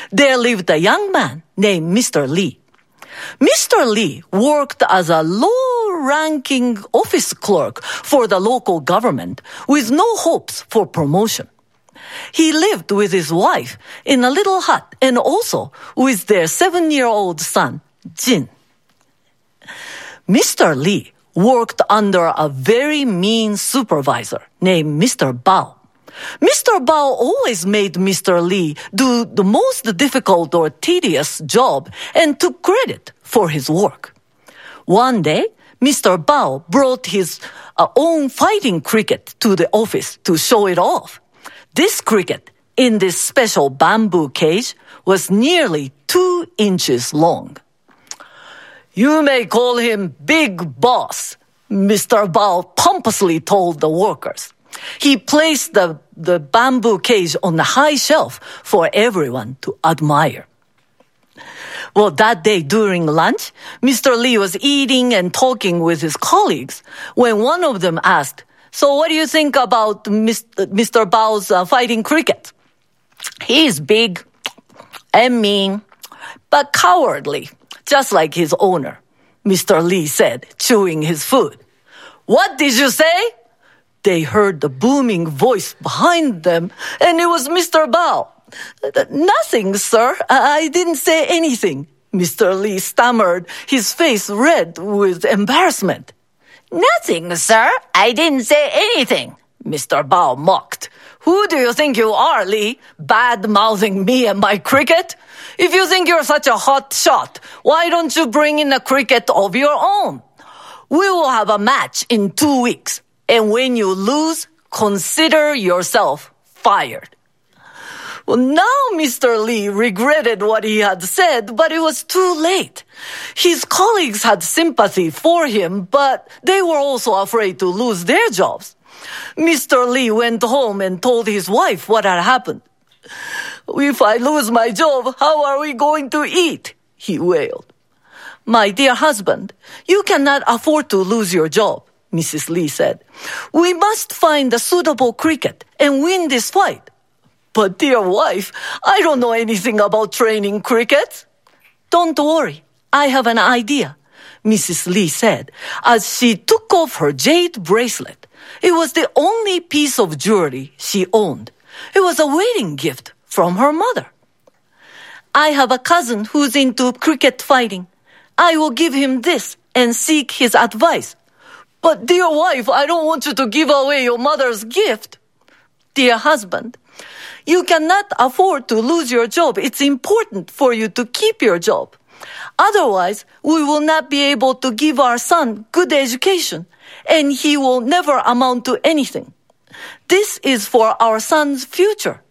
there lived a young man named Mr. Lee. Mr. Lee worked as a low-ranking office clerk for the local government with no hopes for promotion. He lived with his wife in a little hut and also with their 7-year-old son, Jin. Mr. Lee worked under a very mean supervisor named Mr. Bao. Mr. Bao always made Mr. Lee do the most difficult or tedious job and took credit for his work. One day, Mr. Bao brought his own fighting cricket to the office to show it off. This cricket, in this special bamboo cage, was nearly 2 inches long. "You may call him Big Boss," Mr. Bao pompously told the workers. He placed the bamboo cage on the high shelf for everyone to admire. Well, that day during lunch, Mr. Lee was eating and talking with his colleagues when one of them asked, "So what do you think about Mr. Bao's fighting cricket?" "He's big and mean, but cowardly, just like his owner," Mr. Lee said, chewing his food. "What did you say?" They heard the booming voice behind them, and it was Mr. Bao. "Nothing, sir. I didn't say anything," Mr. Lee stammered, his face red with embarrassment. "Nothing, sir. I didn't say anything," Mr. Bao mocked. "Who do you think you are, Lee, bad-mouthing me and my cricket? If you think you're such a hot shot, why don't you bring in a cricket of your own? We will have a match in 2 weeks. And when you lose, consider yourself fired." Well, now Mr. Lee regretted what he had said, but it was too late. His colleagues had sympathy for him, but they were also afraid to lose their jobs. Mr. Lee went home and told his wife what had happened. "If I lose my job, how are we going to eat?" he wailed. "My dear husband, you cannot afford to lose your job," Mrs. Lee said. "We must find a suitable cricket and win this fight." "But dear wife, I don't know anything about training crickets." "Don't worry, I have an idea," Mrs. Lee said as she took off her jade bracelet. It was the only piece of jewelry she owned. It was a wedding gift from her mother. "I have a cousin who's into cricket fighting. I will give him this and seek his advice." "But dear wife, I don't want you to give away your mother's gift." "Dear husband, you cannot afford to lose your job. It's important for you to keep your job. Otherwise, we will not be able to give our son good education, and he will never amount to anything. This is for our son's future."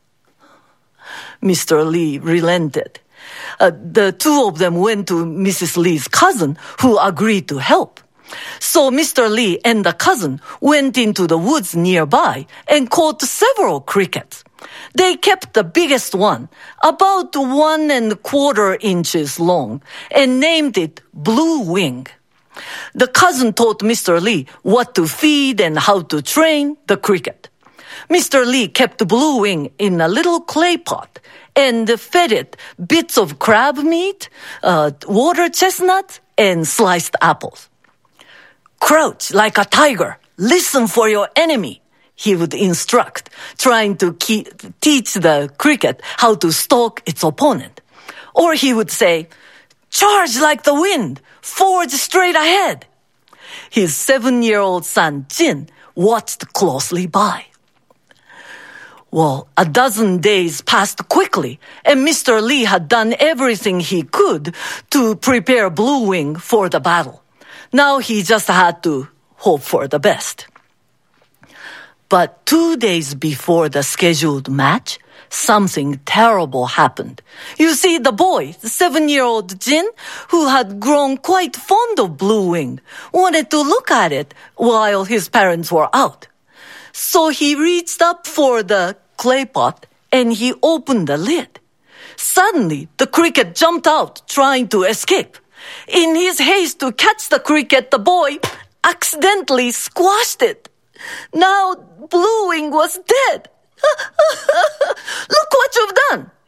Mr. Lee relented. The two of them went to Mrs. Lee's cousin, who agreed to help. So Mr. Lee and the cousin went into the woods nearby and caught several crickets. They kept the biggest one, about 1¼ inches long, and named it Blue Wing. The cousin taught Mr. Lee what to feed and how to train the cricket. Mr. Lee kept Blue Wing in a little clay pot and fed it bits of crab meat, water chestnuts, and sliced apples. "Crouch like a tiger. Listen for your enemy," he would instruct, trying to teach the cricket how to stalk its opponent. Or he would say, "Charge like the wind. Forge straight ahead." His 7-year-old son, Jin, watched closely by. Well, a dozen days passed quickly, and Mr. Lee had done everything he could to prepare Blue Wing for the battle. Now he just had to hope for the best. But 2 days before the scheduled match, something terrible happened. You see, the boy, the 7-year-old Jin, who had grown quite fond of Blue Wing, wanted to look at it while his parents were out. So he reached up for the clay pot and he opened the lid. Suddenly, the cricket jumped out, trying to escape. In his haste to catch the cricket, the boy accidentally squashed it. Now Blue Wing was dead. "Look what you've done,"